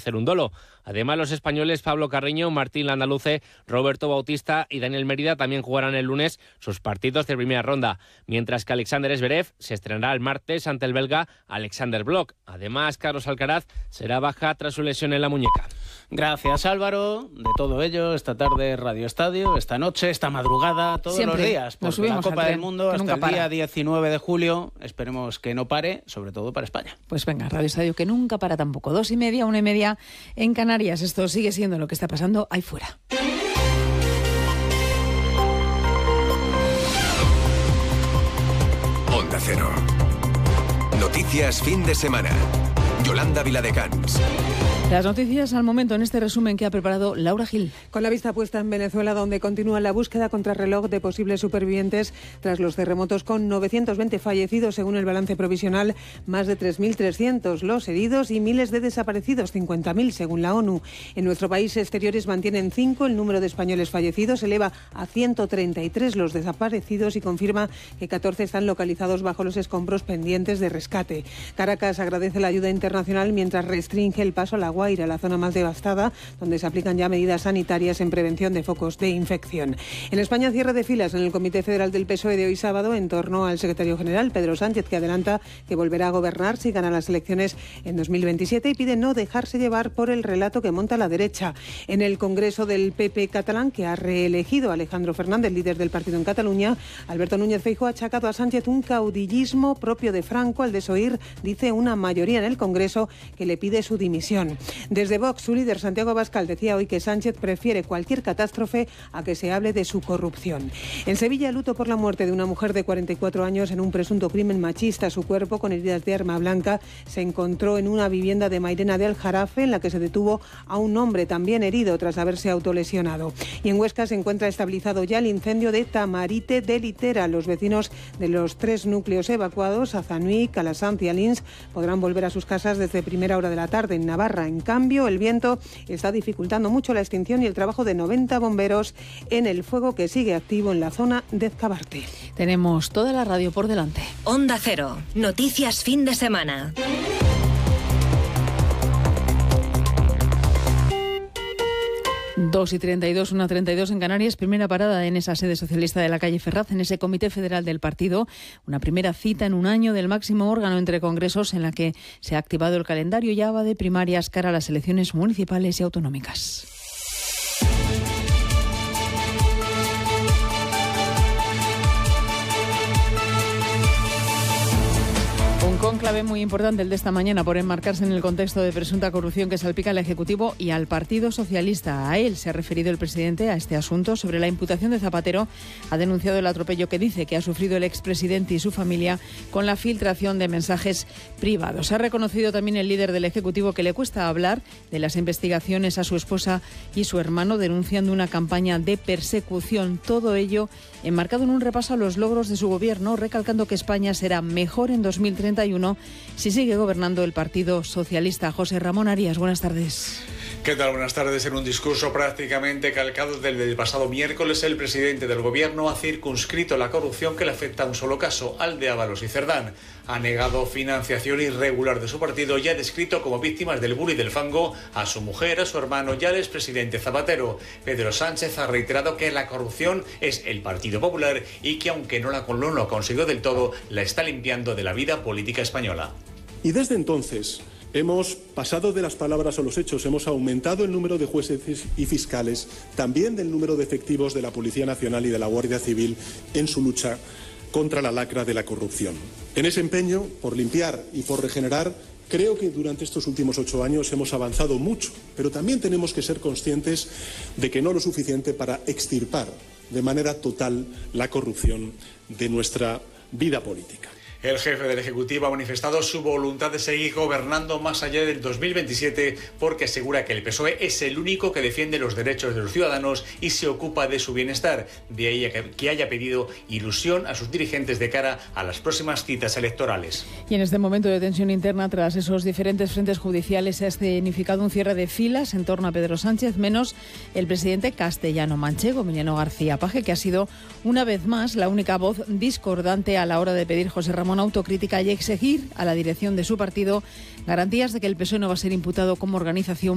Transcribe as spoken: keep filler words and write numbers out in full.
hacer un dolo. Además, los españoles Pablo Carreño, Martín Landaluce, Roberto Bautista y Daniel Mérida también jugarán el lunes sus partidos de primera ronda, mientras que Alexander Zverev se estrenará el martes ante el belga Alexander Blok. Además, Carlos Alcaraz será baja tras su lesión en la muñeca. Gracias, Álvaro. De todo ello, esta tarde Radio Estadio, esta noche, esta madrugada, todos Siempre los días, porque la Copa del Mundo hasta el día diecinueve de julio, esperemos que no pare, sobre todo para España. Pues venga, Radio Estadio que nunca para tampoco. Dos y media, una y media en Canarias. Esto sigue siendo lo que está pasando ahí fuera. Onda Cero. Noticias fin de semana. Yolanda Viladecans. Las noticias al momento en este resumen que ha preparado Laura Gil. Con la vista puesta en Venezuela, donde continúa la búsqueda contrarreloj de posibles supervivientes tras los terremotos, con novecientos veinte fallecidos según el balance provisional, más de tres mil trescientos los heridos y miles de desaparecidos, cincuenta mil según la ONU. En nuestro país, exteriores mantienen cinco, el número de españoles fallecidos eleva a ciento treinta y tres los desaparecidos y confirma que catorce están localizados bajo los escombros pendientes de rescate. Caracas agradece la ayuda internacional mientras restringe el paso a la Guaira, la zona más devastada, donde se aplican ya medidas sanitarias en prevención de focos de infección. En España, cierre de filas en el Comité Federal del P S O E de hoy sábado en torno al secretario general, Pedro Sánchez, que adelanta que volverá a gobernar si gana las elecciones en dos mil veintisiete y pide no dejarse llevar por el relato que monta la derecha. En el Congreso del P P catalán, que ha reelegido a Alejandro Fernández, líder del partido en Cataluña, Alberto Núñez Feijóo ha achacado a Sánchez un caudillismo propio de Franco al desoír, dice, una mayoría en el Congreso que le pide su dimisión. Desde Vox, su líder Santiago Abascal decía hoy que Sánchez prefiere cualquier catástrofe a que se hable de su corrupción. En Sevilla, luto por la muerte de una mujer de cuarenta y cuatro años en un presunto crimen machista. Su cuerpo, con heridas de arma blanca, se encontró en una vivienda de Mairena de Aljarafe, en la que se detuvo a un hombre también herido tras haberse autolesionado. Y en Huesca se encuentra estabilizado ya el incendio de Tamarite de Litera. Los vecinos de los tres núcleos evacuados, Azanui, Calasanz y Alins, podrán volver a sus casas desde primera hora de la tarde. En Navarra, en cambio, el viento está dificultando mucho la extinción y el trabajo de noventa bomberos en el fuego que sigue activo en la zona de Ezcabarte. Tenemos toda la radio por delante. Onda Cero, noticias fin de semana. dos y treinta y dos, una treinta y dos en Canarias, primera parada en esa sede socialista de la calle Ferraz, en ese Comité Federal del Partido, una primera cita en un año del máximo órgano entre congresos en la que se ha activado el calendario ya va de primarias cara a las elecciones municipales y autonómicas. Un cónclave muy importante el de esta mañana por enmarcarse en el contexto de presunta corrupción que salpica al Ejecutivo y al Partido Socialista. A él se ha referido el presidente a este asunto. Sobre la imputación de Zapatero, ha denunciado el atropello que dice que ha sufrido el expresidente y su familia con la filtración de mensajes privados. Ha reconocido también el líder del Ejecutivo que le cuesta hablar de las investigaciones a su esposa y su hermano, denunciando una campaña de persecución. Todo ello enmarcado en un repaso a los logros de su gobierno, recalcando que España será mejor en dos mil treinta y uno si sigue gobernando el Partido Socialista. José Ramón Arias, buenas tardes. ¿Qué tal? Buenas tardes. En un discurso prácticamente calcado del del pasado miércoles, el presidente del Gobierno ha circunscrito la corrupción que le afecta a un solo caso, al de Ábalos y Cerdán. Ha negado financiación irregular de su partido y ha descrito como víctimas del bullying del fango a su mujer, a su hermano y al expresidente Zapatero. Pedro Sánchez ha reiterado que la corrupción es el Partido Popular y que, aunque no, la, no lo consiguió del todo, la está limpiando de la vida política española. Y desde entonces hemos pasado de las palabras a los hechos, hemos aumentado el número de jueces y fiscales, también del número de efectivos de la Policía Nacional y de la Guardia Civil en su lucha contra la lacra de la corrupción. En ese empeño por limpiar y por regenerar, creo que durante estos últimos ocho años hemos avanzado mucho, pero también tenemos que ser conscientes de que no lo suficiente para extirpar de manera total la corrupción de nuestra vida política. El jefe del Ejecutivo ha manifestado su voluntad de seguir gobernando más allá del dos mil veintisiete porque asegura que el P S O E es el único que defiende los derechos de los ciudadanos y se ocupa de su bienestar. De ahí que haya pedido ilusión a sus dirigentes de cara a las próximas citas electorales. Y en este momento de tensión interna, tras esos diferentes frentes judiciales, se ha escenificado un cierre de filas en torno a Pedro Sánchez, menos el presidente castellano manchego, Emiliano García Paje, que ha sido una vez más la única voz discordante a la hora de pedir, José Ramón, autocrítica y exigir a la dirección de su partido garantías de que el P S O E no va a ser imputado como organización